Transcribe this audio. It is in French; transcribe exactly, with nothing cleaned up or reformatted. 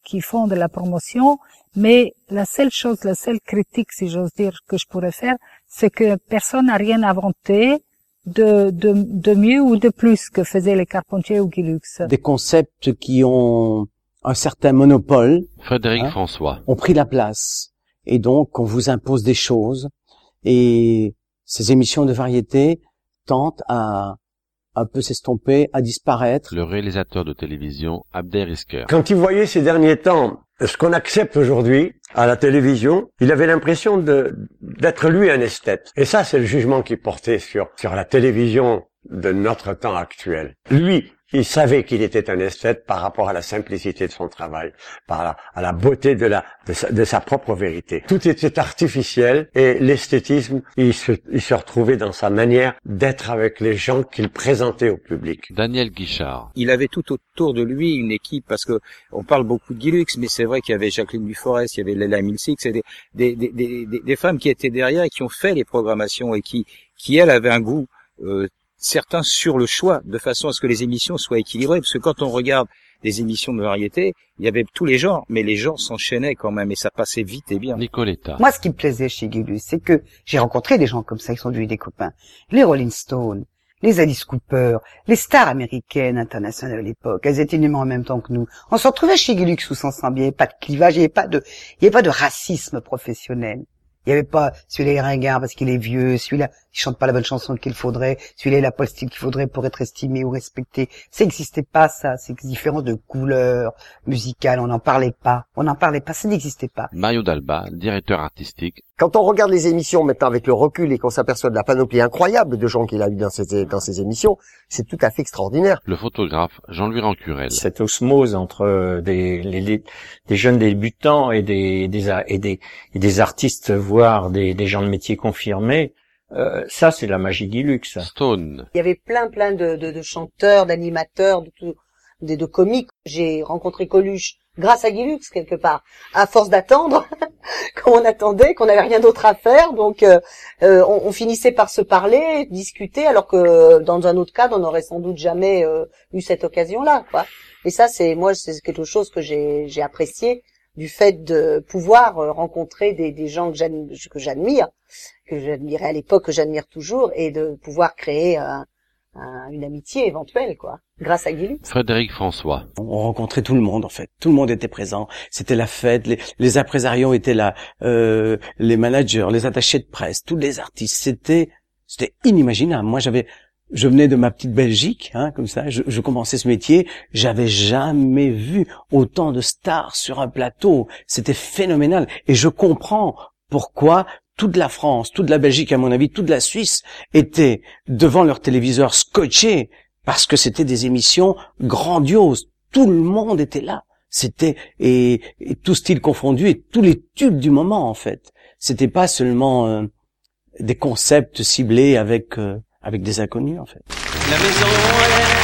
qui font de la promotion, mais la seule chose, la seule critique, si j'ose dire, que je pourrais faire, c'est que personne n'a rien inventé de, de, de mieux ou de plus que faisaient les Carpentier ou Guy Lux. Des concepts qui ont un certain monopole, Frédéric hein, François, ont pris la place. Et donc, on vous impose des choses. Et ces émissions de variété tentent à un peu s'estomper, à disparaître. le réalisateur de télévision Abder Isker. Quand il voyait ces derniers temps ce qu'on accepte aujourd'hui à la télévision, il avait l'impression de d'être lui un esthète. Et ça, c'est le jugement qu'il portait sur sur la télévision de notre temps actuel. Lui, il savait qu'il était un esthète par rapport à la simplicité de son travail, par la, à la beauté de la de sa, de sa propre vérité. Tout était artificiel et l'esthétisme, il se, il se retrouvait dans sa manière d'être avec les gens qu'il présentait au public. Daniel Guichard. Il avait tout autour de lui une équipe, parce que on parle beaucoup de Guy Lux, mais c'est vrai qu'il y avait Jacqueline Duforest, il y avait Leila Milsix, c'est des, des, des, des, des femmes qui étaient derrière et qui ont fait les programmations et qui, qui elles avaient un goût euh, certains sur le choix, de façon à ce que les émissions soient équilibrées, parce que quand on regarde des émissions de variété, il y avait tous les genres, mais les genres s'enchaînaient quand même, et ça passait vite et bien. Nicoletta. Moi, ce qui me plaisait chez Guy Lux, c'est que j'ai rencontré des gens comme ça, qui sont devenus des copains. Les Rolling Stones, les Alice Cooper, les stars américaines, internationales à l'époque, elles étaient nées en même temps que nous. On se retrouvait chez Guy Lux tous ensemble, il n'y avait pas de clivage, il n'y avait pas de, il n'y avait pas de racisme professionnel. Il n'y avait pas celui-là est ringard parce qu'il est vieux, celui-là il chante pas la bonne chanson qu'il faudrait, celui-là il a pas le style qu'il faudrait pour être estimé ou respecté. Ça n'existait pas, ça. C'est différent de couleurs musicales. On n'en parlait pas. On n'en parlait pas. Ça n'existait pas. Mario Dalba, directeur artistique. Quand on regarde les émissions maintenant avec le recul et qu'on s'aperçoit de la panoplie incroyable de gens qu'il a eu dans ces, dans ces émissions, c'est tout à fait extraordinaire. Le photographe Jean-Louis Rancurel. Cette osmose entre des, les, des jeunes débutants et des, des, et des, et des artistes, voire des, des gens de métier confirmés, euh, ça c'est la magie Guy Lux. Stone. Il y avait plein plein de, de, de chanteurs, d'animateurs, de, de, de, de comiques. J'ai rencontré Coluche grâce à Guy Lux quelque part, à force d'attendre, quand on attendait, qu'on n'avait rien d'autre à faire, donc euh, euh, on, on finissait par se parler, discuter, alors que dans un autre cadre, on n'aurait sans doute jamais euh, eu cette occasion-là, quoi. Et ça, c'est moi, c'est quelque chose que j'ai, j'ai apprécié, du fait de pouvoir rencontrer des, des gens que j'admire, que j'admire, que j'admirais à l'époque, que j'admire toujours, et de pouvoir créer un, un, une amitié éventuelle, quoi, grâce à Guy Lux. Frédéric François. On rencontrait tout le monde, en fait. Tout le monde était présent. C'était la fête. Les, les impresarios étaient là. Euh, les managers, les attachés de presse, tous les artistes. C'était, c'était inimaginable. Moi, j'avais, je venais de ma petite Belgique, hein, comme ça. Je, je commençais ce métier. J'avais jamais vu autant de stars sur un plateau. C'était phénoménal. Et je comprends pourquoi toute la France, toute la Belgique, à mon avis, toute la Suisse était devant leur téléviseur scotché, parce que c'était des émissions grandioses. Tout le monde était là. C'était, et, et tout style confondu, et tous les tubes du moment, en fait. C'était pas seulement euh, des concepts ciblés avec euh, avec des inconnus, en fait. La maison est